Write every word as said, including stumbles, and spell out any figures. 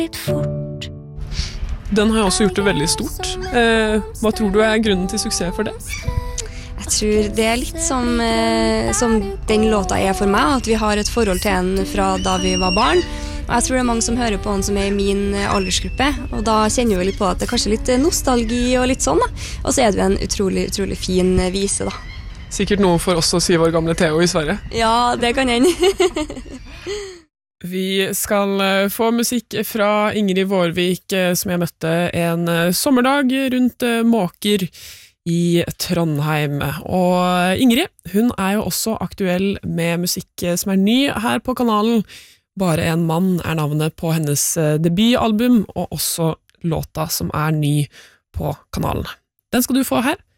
Den har jo også gjort det veldig stort. Eh, hva tror du er grunnen til suksess for det? Jeg tror det er litt som, eh, som den låta er for meg, at vi har et forhold til den fra da vi var barn. Og jeg tror det er mange som hører på den som er i min aldersgruppe, og da kjenner vi litt på at det er kanskje litt nostalgi og litt sånn da. Og så er det jo en utrolig, utrolig fin vise da. Sikkert noe for oss å si vår gamle Theo i Sverige. Ja, det kan hende. Vi skal få musikk fra Ingrid Vårvik, som jeg møtte en sommerdag rundt Måker i Trondheim. Og Ingrid, hun er jo også aktuell med musikk som er ny her på kanalen. Bare en mann er navnet på hennes debutalbum, og også låta som er ny på kanalen. Den skal du få her.